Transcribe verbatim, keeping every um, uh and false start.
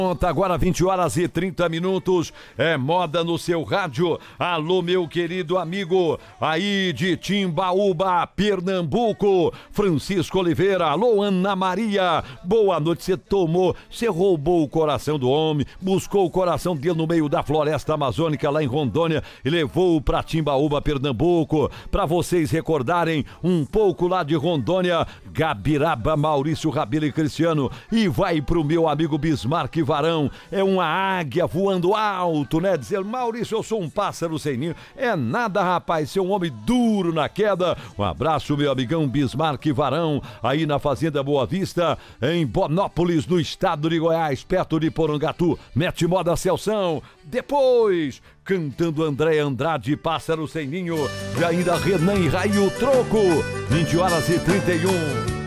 Agora vinte horas e trinta minutos, é moda no seu rádio. Alô, meu querido amigo aí de Timbaúba, Pernambuco, Francisco Oliveira. Alô, Ana Maria, boa noite. Você tomou, você roubou o coração do homem, buscou o coração dele no meio da floresta amazônica lá em Rondônia e levou para Timbaúba, Pernambuco, para vocês recordarem um pouco lá de Rondônia, Gabiraba, Maurício, Rabelo e Cristiano. E vai pro meu amigo Bismarck Varão, é uma águia voando alto, né? Dizer, Maurício, eu sou um pássaro sem ninho. É nada, rapaz, ser um homem duro na queda. Um abraço, meu amigão Bismarck Varão, aí na Fazenda Boa Vista, em Bonópolis, no estado de Goiás, perto de Porangatu. Mete moda Celção. Depois, cantando André Andrade, Pássaro Sem Ninho, e ainda Renan e Raio Troco. vinte horas e trinta e um.